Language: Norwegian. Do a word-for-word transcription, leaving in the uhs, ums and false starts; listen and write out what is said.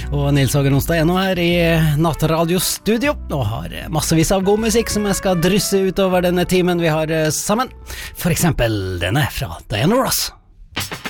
Og Nils Hågen Onsdag er nå her i Nattradiostudio og har massevis av god musikk som jeg skal drysse utover denne timen vi har sammen. For eksempel denne fra Diana Ross.